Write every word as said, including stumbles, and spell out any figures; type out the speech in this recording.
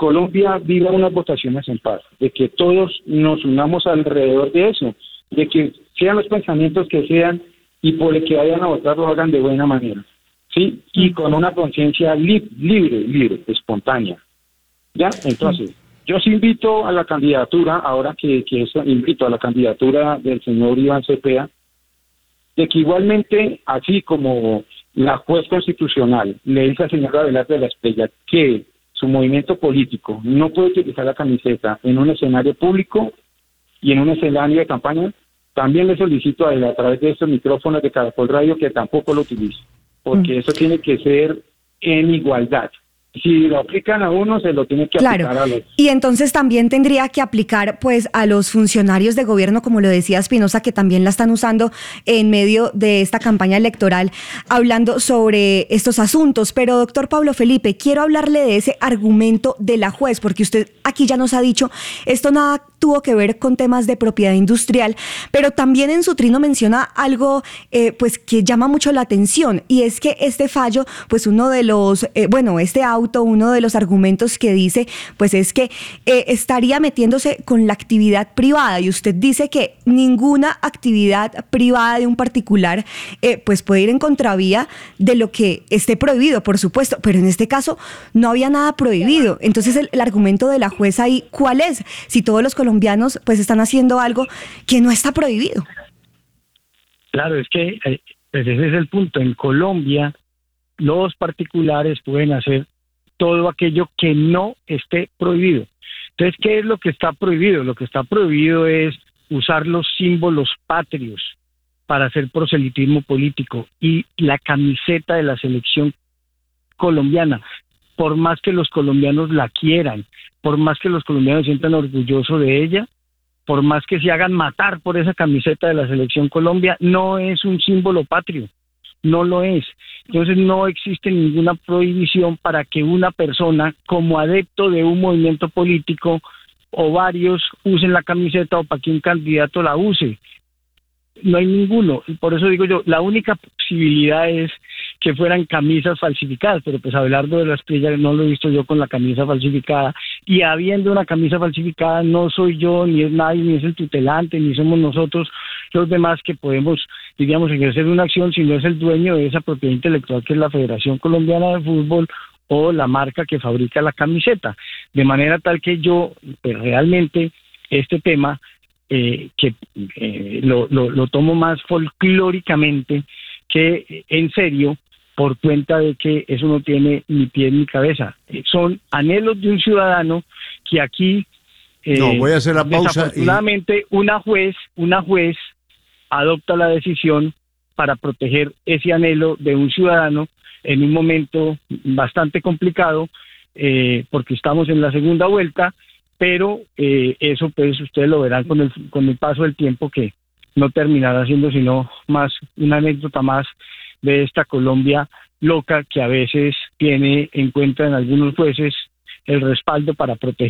Colombia viva unas votaciones en paz, de que todos nos unamos alrededor de eso, de que sean los pensamientos que sean y por el que vayan a votar lo hagan de buena manera, ¿sí? Y con una conciencia li- libre, libre, espontánea. ¿Ya? Entonces, yo sí invito a la candidatura, ahora que, que eso, invito a la candidatura del señor Iván Cepeda, de que igualmente, así como la juez constitucional le dice al señor Abelardo de la Espriella que su movimiento político no puede utilizar la camiseta en un escenario público y en un escenario de campaña, también le solicito a él, a través de estos micrófonos de Caracol Radio, que tampoco lo utilice, porque mm. eso tiene que ser en igualdad. Si lo aplican a uno, se lo tiene que claro. aplicar a los... Y entonces también tendría que aplicar pues a los funcionarios de gobierno, como lo decía Espinosa, que también la están usando en medio de esta campaña electoral, hablando sobre estos asuntos. Pero, doctor Pablo Felipe, quiero hablarle de ese argumento de la juez, porque usted aquí ya nos ha dicho, esto nada tuvo que ver con temas de propiedad industrial, pero también en su trino menciona algo eh, pues que llama mucho la atención, y es que este fallo, pues uno de los, eh, bueno, este auto, uno de los argumentos que dice, pues es que eh, estaría metiéndose con la actividad privada, y usted dice que ninguna actividad privada de un particular eh, pues puede ir en contravía de lo que esté prohibido, por supuesto, pero en este caso no había nada prohibido. Entonces el, el argumento de la juez ahí, ¿cuál es? Si todos los colombianos pues están haciendo algo que no está prohibido. Claro, es que eh, pues ese es el punto. En Colombia los particulares pueden hacer todo aquello que no esté prohibido. Entonces, ¿qué es lo que está prohibido? Lo que está prohibido es usar los símbolos patrios para hacer proselitismo político, y la camiseta de la selección colombiana, por más que los colombianos la quieran, por más que los colombianos se sientan orgullosos de ella, por más que se hagan matar por esa camiseta de la Selección Colombia, no es un símbolo patrio, no lo es. Entonces no existe ninguna prohibición para que una persona, como adepto de un movimiento político, o varios usen la camiseta, o para que un candidato la use. No hay ninguno, y por eso digo yo, la única posibilidad es que fueran camisas falsificadas, pero pues Abelardo de la Espriella no lo he visto yo con la camisa falsificada, y habiendo una camisa falsificada no soy yo, ni es nadie, ni es el tutelante, ni somos nosotros los demás que podemos, diríamos, ejercer una acción, si no es el dueño de esa propiedad intelectual que es la Federación Colombiana de Fútbol o la marca que fabrica la camiseta, de manera tal que yo pues, realmente este tema Eh, que eh, lo, lo, lo tomo más folclóricamente que en serio, por cuenta de que eso no tiene ni pie ni cabeza. Eh, son anhelos de un ciudadano que aquí eh, no, voy a hacer la pausa. Desafortunadamente y... una juez, una juez adopta la decisión para proteger ese anhelo de un ciudadano en un momento bastante complicado, eh, porque estamos en la segunda vuelta. Pero eh, eso pues ustedes lo verán con el con el paso del tiempo, que no terminará siendo sino más una anécdota más de esta Colombia loca, que a veces tiene en cuenta en algunos jueces el respaldo para proteger